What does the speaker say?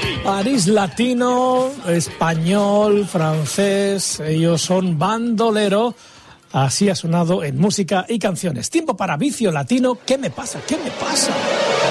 París latino, español, francés, ellos son Bandolero. Así ha sonado en música y canciones. Tiempo para Vicio Latino. ¿Qué me pasa? ¿Qué me pasa?